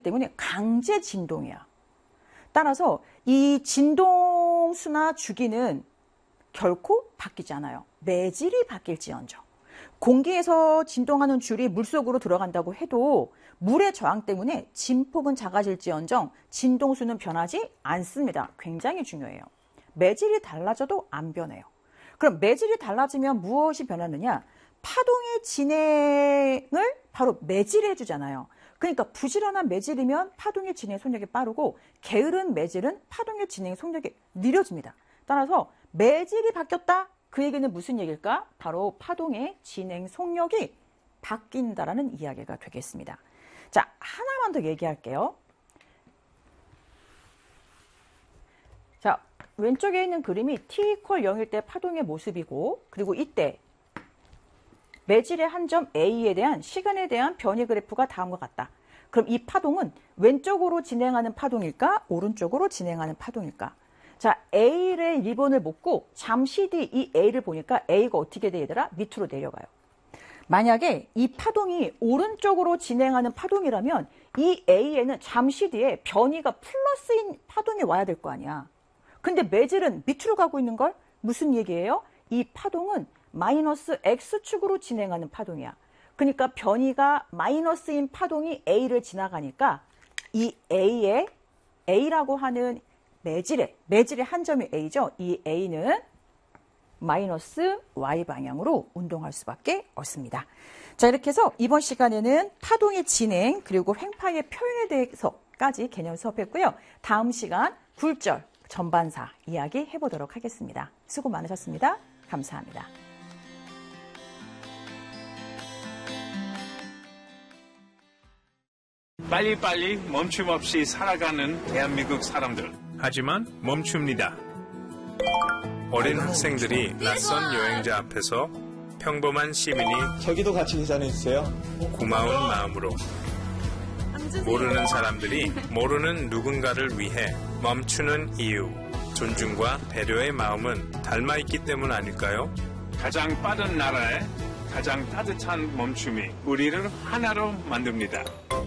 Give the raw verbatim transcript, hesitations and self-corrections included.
때문에 강제 진동이야. 따라서 이 진동수나 주기는 결코 바뀌지 않아요. 매질이 바뀔지언정. 공기에서 진동하는 줄이 물속으로 들어간다고 해도 물의 저항 때문에 진폭은 작아질지언정 진동수는 변하지 않습니다. 굉장히 중요해요. 매질이 달라져도 안 변해요. 그럼 매질이 달라지면 무엇이 변하느냐? 파동의 진행을 바로 매질이 해주잖아요. 그러니까 부지런한 매질이면 파동의 진행 속력이 빠르고 게으른 매질은 파동의 진행 속력이 느려집니다. 따라서 매질이 바뀌었다? 그 얘기는 무슨 얘기일까? 바로 파동의 진행 속력이 바뀐다라는 이야기가 되겠습니다. 자, 하나만 더 얘기할게요. 자, 왼쪽에 있는 그림이 t 이퀄 영일 때 파동의 모습이고, 그리고 이때 매질의 한 점 A에 대한 시간에 대한 변이 그래프가 다음과 같다. 그럼 이 파동은 왼쪽으로 진행하는 파동일까? 오른쪽으로 진행하는 파동일까? 자, A의 리본을 묶고 잠시 뒤 이 A를 보니까 A가 어떻게 돼 얘들아? 밑으로 내려가요. 만약에 이 파동이 오른쪽으로 진행하는 파동이라면 이 A에는 잠시 뒤에 변이가 플러스인 파동이 와야 될 거 아니야. 근데 매질은 밑으로 가고 있는 걸? 무슨 얘기예요? 이 파동은 마이너스 X축으로 진행하는 파동이야. 그러니까 변이가 마이너스인 파동이 A를 지나가니까 이 A의 A라고 하는 매질의, 매질의 한 점이 A죠. 이 A는 마이너스 Y 방향으로 운동할 수밖에 없습니다. 자, 이렇게 해서 이번 시간에는 파동의 진행 그리고 횡파의 표현에 대해서까지 개념 수업했고요. 다음 시간 굴절, 전반사 이야기 해보도록 하겠습니다. 수고 많으셨습니다. 감사합니다. 빨리빨리 멈춤 없이 살아가는 대한민국 사람들. 하지만 멈춥니다. 어린 학생들이 낯선 여행자 앞에서 평범한 시민이 저기도 같이 인사해주세요. 고마운 마음으로 모르는 사람들이 모르는 누군가를 위해 멈추는 이유, 존중과 배려의 마음은 닮아있기 때문 아닐까요? 가장 빠른 나라에 가장 따뜻한 멈춤이 우리를 하나로 만듭니다.